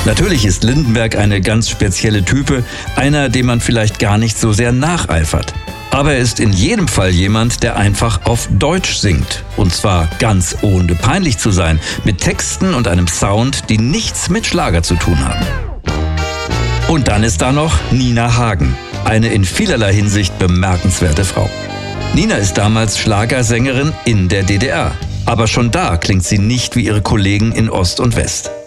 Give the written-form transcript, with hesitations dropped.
Natürlich ist Lindenberg eine ganz spezielle Type, einer, dem man vielleicht gar nicht so sehr nacheifert. Aber er ist in jedem Fall jemand, der einfach auf Deutsch singt. Und zwar ganz ohne peinlich zu sein, mit Texten und einem Sound, die nichts mit Schlager zu tun haben. Und dann ist da noch Nina Hagen, eine in vielerlei Hinsicht bemerkenswerte Frau. Nina ist damals Schlagersängerin in der DDR. Aber schon da klingt sie nicht wie ihre Kollegen in Ost und West.